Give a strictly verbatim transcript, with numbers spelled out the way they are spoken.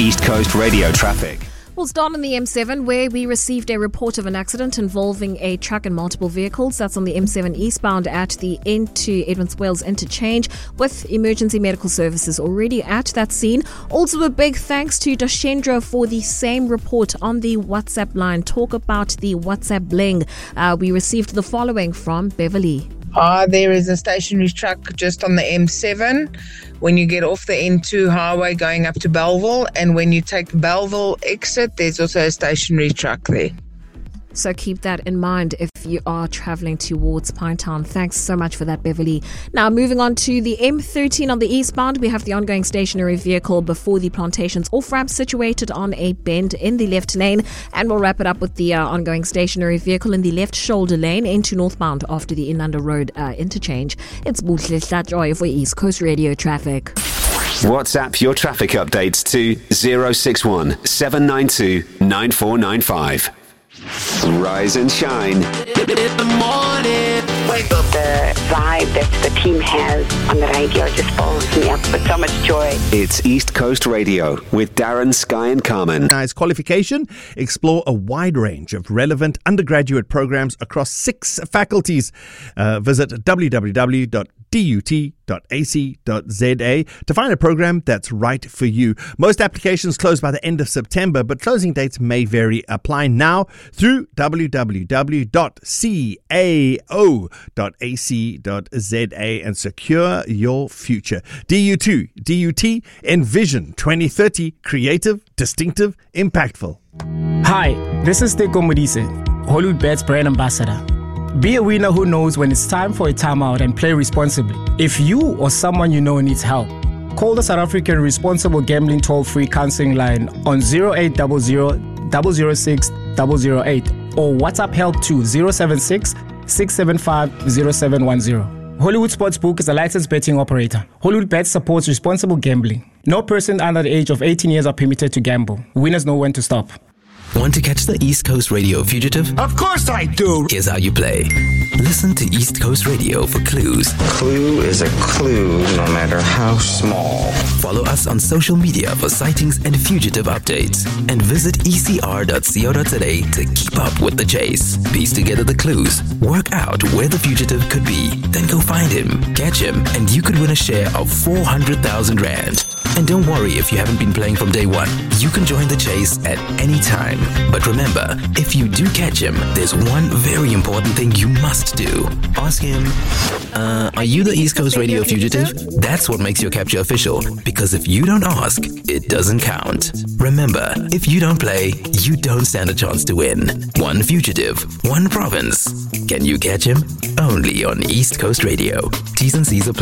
East Coast Radio traffic. We'll start on the M seven, where we received a report of an accident involving a truck and multiple vehicles. That's on the M seven eastbound at the end to Edmonds Wales interchange, with emergency medical services already at that scene. Also, a big thanks to Dashendra for the same report on the WhatsApp line. Talk about the WhatsApp bling. Uh, we received the following from Beverly. Uh, there is a stationary truck just on the M seven when you get off the N two highway going up to Belleville, and when you take the Belleville exit, there's also a stationary truck there. So keep that in mind if you are travelling towards Pinetown. Thanks so much for that, Beverly. Now, moving on to the M thirteen on the eastbound, we have the ongoing stationary vehicle before the Plantations off-ramp situated on a bend in the left lane. And we'll wrap it up with the uh, ongoing stationary vehicle in the left shoulder lane into northbound after the Inanda Road uh, interchange. It's Buhle Hlatjoy for East Coast Radio traffic. WhatsApp your traffic updates to zero six one seven nine two nine four nine five. Rise and shine. In the morning, wake up. The vibe that the team has on the radio just fills me up with so much joy. It's East Coast Radio with Darren, Sky and Carmen. Nice qualification. Explore a wide range of relevant undergraduate programs across six faculties. Uh, visit w w w dot d u t dot a c dot z a to find a program that's right for you. Most applications close by the end of September, but closing dates may vary. Apply now through w w w dot cao dot a c dot z a and secure your future. D U two, D U T, Envision twenty thirty, creative, distinctive, impactful. Hi, this is Teko Modise, Hollywood Bet's brand ambassador. Be a winner who knows when it's time for a timeout and play responsibly. If you or someone you know needs help, call the South African Responsible Gambling Toll-Free Counseling Line on zero eight zero zero, zero zero six, zero zero eight or WhatsApp help to zero seven six, six seven five, zero seven one zero. Hollywood Sportsbook is a licensed betting operator. Hollywood Bet supports responsible gambling. No person under the age of eighteen years are permitted to gamble. Winners know when to stop. Want to catch the East Coast Radio fugitive? Of course I do. Here's how you play. Listen to East Coast Radio for clues. Clue is a clue, no matter how small. Follow us on social media for sightings and fugitive updates. And visit e c r dot co dot z a to keep up with the chase. Piece together the clues. Work out where the fugitive could be. Then go find him, catch him, and you could win a share of four hundred thousand rand. And don't worry if you haven't been playing from day one. You can join the chase at any time. But remember, if you do catch him, there's one very important thing you must do. Ask him, uh, are you the East Coast Radio fugitive? That's what makes your capture official. Because if you don't ask, it doesn't count. Remember, if you don't play, you don't stand a chance to win. One fugitive, one province. Can you catch him? Only on East Coast Radio. T's and C's apply.